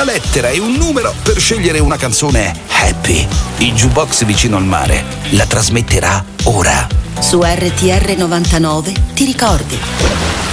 una lettera e un numero per scegliere una canzone happy. Il Jukebox Vicino al Mare la trasmetterà ora. Su RTR 99 ti ricordi.